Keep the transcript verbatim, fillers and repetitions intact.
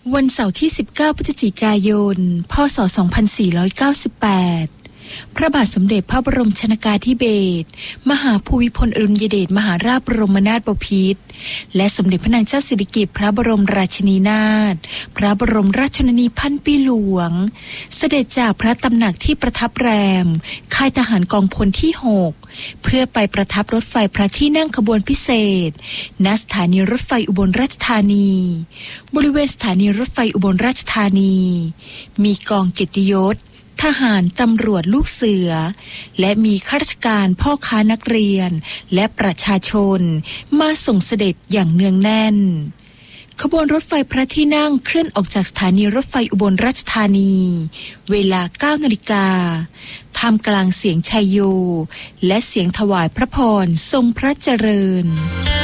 วันเสาร์ที่ สิบเก้า พฤศจิกายน พ.ศ. สองพันสี่ร้อยเก้าสิบแปด พระบาทสมเด็จพระบรมชนกาธิเบศรมหาภูมิพลอดุลยเดชมหาราชบรมนาถบพิตรและสมเด็จพระนางเจ้าสิริกิติ์พระบรมราชินีนาถพระบรมราชชนนีพันปีหลวงเสด็จจากพระตำหนักที่ประทับแรมค่ายทหารกองพลที่หกเพื่อไปประทับรถไฟพระที่นั่งขบวนพิเศษณสถานีรถไฟอุบลราชธานีบริเวณสถานีรถไฟอุบลราชธานีมีกองเกียรติยศทหารตำรวจลูกเสือและมีข้าราชการพ่อค้านักเรียนและประชาชนมาส่งเสด็จอย่างเนืองแน่นขบวนรถไฟพระที่นั่งเคลื่อนออกจากสถานีรถไฟอุบลราชธานีเวลา เก้านาฬิกาท่ามกลางเสียงชัยโยและเสียงถวายพระพรทรงพระเจริญ